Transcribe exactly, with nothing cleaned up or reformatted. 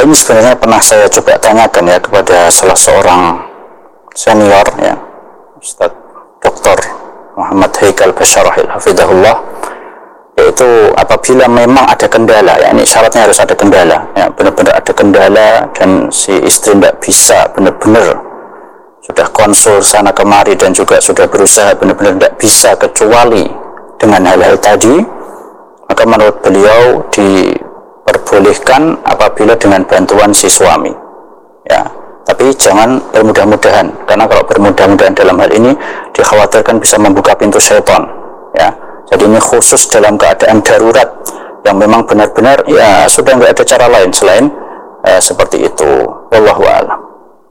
ini sebenarnya pernah saya coba tanyakan ya kepada salah seorang senior ya, Ustaz Doktor Muhammad Haikal Basyarahil Hafidahullah, yaitu apabila memang ada kendala, ya ini syaratnya harus ada kendala, ya benar-benar ada kendala dan si istri tidak bisa benar-benar sudah konsul sana kemari dan juga sudah berusaha benar-benar tidak bisa kecuali dengan hal-hal tadi, maka menurut beliau diperbolehkan apabila dengan bantuan si suami, ya. Tapi jangan bermudah-mudahan, karena kalau bermudah-mudahan dalam hal ini dikhawatirkan bisa membuka pintu syaitan, ya. Jadi ini khusus dalam keadaan darurat yang memang benar-benar ya sudah nggak ada cara lain selain uh, seperti itu. Wallahu a'lam.